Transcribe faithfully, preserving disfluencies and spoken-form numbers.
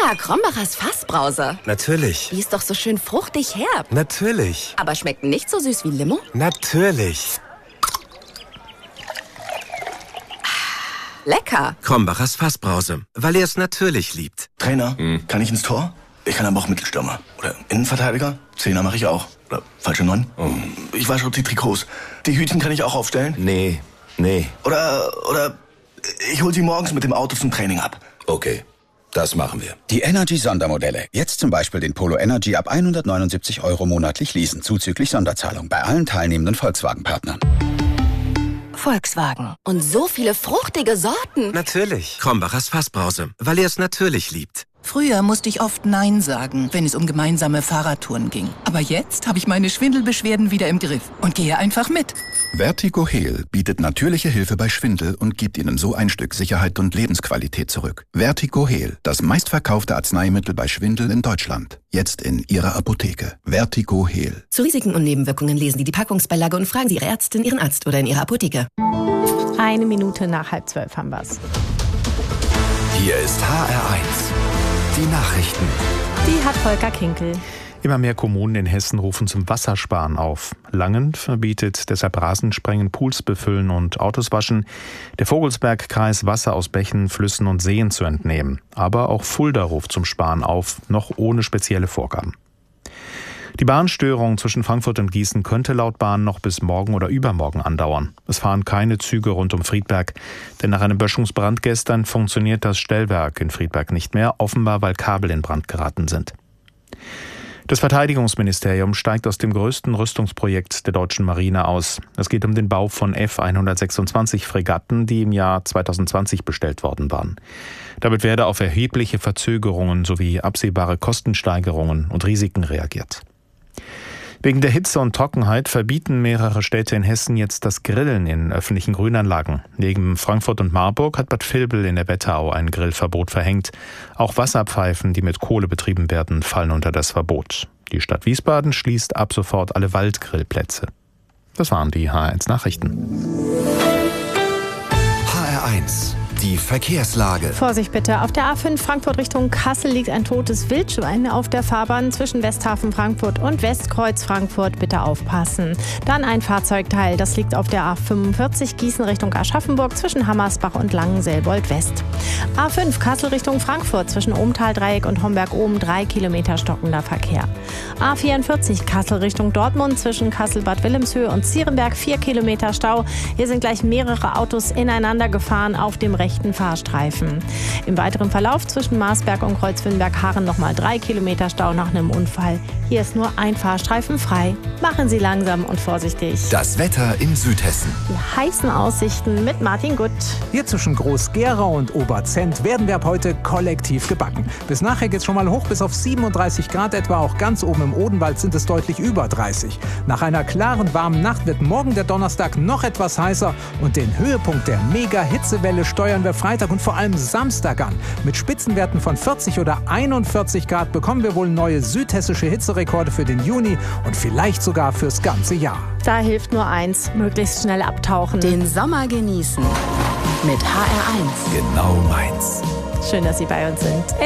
Lecker, Krombachers Fassbrause. Natürlich. Die ist doch so schön fruchtig herb. Natürlich. Aber schmeckt nicht so süß wie Limo? Natürlich. Lecker. Krombachers Fassbrause, weil er es natürlich liebt. Trainer, hm. kann ich ins Tor? Ich kann aber auch Mittelstürmer. Oder Innenverteidiger? Zehner mache ich auch. Oder falsche Neun? Oh. Ich wasche die Trikots. Die Hütchen kann ich auch aufstellen? Nee, nee. Oder, oder ich hol sie morgens mit dem Auto zum Training ab. Okay, das machen wir. Die Energy-Sondermodelle. Jetzt zum Beispiel den Polo Energy ab hundertneunundsiebzig Euro monatlich leasen, zuzüglich Sonderzahlung bei allen teilnehmenden Volkswagen-Partnern. Volkswagen. Und so viele fruchtige Sorten. Natürlich. Krombachers Fassbrause, weil er es natürlich liebt. Früher musste ich oft Nein sagen, wenn es um gemeinsame Fahrradtouren ging. Aber jetzt habe ich meine Schwindelbeschwerden wieder im Griff und gehe einfach mit. Vertigo Heal bietet natürliche Hilfe bei Schwindel und gibt Ihnen so ein Stück Sicherheit und Lebensqualität zurück. Vertigo Heal, das meistverkaufte Arzneimittel bei Schwindel in Deutschland. Jetzt in Ihrer Apotheke. Vertigo Heal. Zu Risiken und Nebenwirkungen lesen Sie die Packungsbeilage und fragen Sie Ihre Ärztin, Ihren Arzt oder in Ihrer Apotheke. Eine Minute nach halb zwölf haben wir's. Hier ist H R eins. Die Nachrichten. Die hat Volker Kinkel. Immer mehr Kommunen in Hessen rufen zum Wassersparen auf. Langen verbietet deshalb Rasensprengen, Pools befüllen und Autos waschen. Der Vogelsbergkreis Wasser aus Bächen, Flüssen und Seen zu entnehmen. Aber auch Fulda ruft zum Sparen auf, noch ohne spezielle Vorgaben. Die Bahnstörung zwischen Frankfurt und Gießen könnte laut Bahn noch bis morgen oder übermorgen andauern. Es fahren keine Züge rund um Friedberg, denn nach einem Böschungsbrand gestern funktioniert das Stellwerk in Friedberg nicht mehr, offenbar weil Kabel in Brand geraten sind. Das Verteidigungsministerium steigt aus dem größten Rüstungsprojekt der deutschen Marine aus. Es geht um den Bau von F hundertsechsundzwanzig Fregatten, die im Jahr zweitausendzwanzig bestellt worden waren. Damit werde auf erhebliche Verzögerungen sowie absehbare Kostensteigerungen und Risiken reagiert. Wegen der Hitze und Trockenheit verbieten mehrere Städte in Hessen jetzt das Grillen in öffentlichen Grünanlagen. Neben Frankfurt und Marburg hat Bad Vilbel in der Wetterau ein Grillverbot verhängt. Auch Wasserpfeifen, die mit Kohle betrieben werden, fallen unter das Verbot. Die Stadt Wiesbaden schließt ab sofort alle Waldgrillplätze. Das waren die H R eins Nachrichten. H R eins. Die Verkehrslage. Vorsicht bitte. Auf der A fünf Frankfurt Richtung Kassel liegt ein totes Wildschwein auf der Fahrbahn zwischen Westhafen Frankfurt und Westkreuz Frankfurt. Bitte aufpassen. Dann ein Fahrzeugteil. Das liegt auf der A fünfundvierzig Gießen Richtung Aschaffenburg zwischen Hammersbach und Langenselbold West. A fünf Kassel Richtung Frankfurt zwischen Ohmtal-Dreieck und Homberg-Ohm drei Kilometer stockender Verkehr. A vierundvierzig Kassel Richtung Dortmund zwischen Kassel-Bad Wilhelmshöhe und Zierenberg vier Kilometer Stau. Hier sind gleich mehrere Autos ineinander gefahren auf dem rechten Fahrstreifen. Im weiteren Verlauf zwischen Marsberg und Kreuzwinberg-Haaren nochmal drei Kilometer Stau nach einem Unfall. Hier ist nur ein Fahrstreifen frei. Machen Sie langsam und vorsichtig. Das Wetter in Südhessen. Die heißen Aussichten mit Martin Gutt. Hier zwischen Groß-Gerau und Oberzent werden wir ab heute kollektiv gebacken. Bis nachher geht es schon mal hoch bis auf siebenunddreißig Grad etwa. Auch ganz oben im Odenwald sind es deutlich über dreißig. Nach einer klaren, warmen Nacht wird morgen der Donnerstag noch etwas heißer. Und den Höhepunkt der Mega-Hitzewelle steuern wir Freitag und vor allem Samstag an. Mit Spitzenwerten von vierzig oder einundvierzig Grad bekommen wir wohl neue südhessische Hitzerekorde für den Juni und vielleicht sogar fürs ganze Jahr. Da hilft nur eins, möglichst schnell abtauchen. Den Sommer genießen mit H R eins. Genau meins. Schön, dass Sie bei uns sind.